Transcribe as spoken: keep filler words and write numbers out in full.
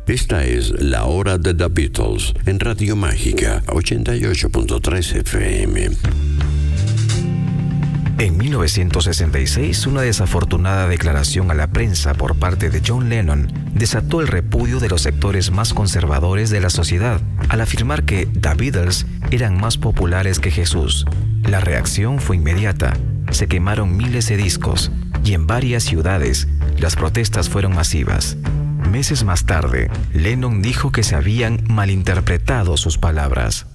Esta es La Hora de The Beatles en Radio Mágica ochenta y ocho punto tres F M. En mil novecientos sesenta y seis, una desafortunada declaración a la prensa por parte de John Lennon desató el repudio de los sectores más conservadores de la sociedad, al afirmar que The Beatles eran más populares que Jesús. La reacción fue inmediata. Se quemaron miles de discos y en varias ciudades las protestas fueron masivas. Meses más tarde, Lennon dijo que se habían malinterpretado sus palabras.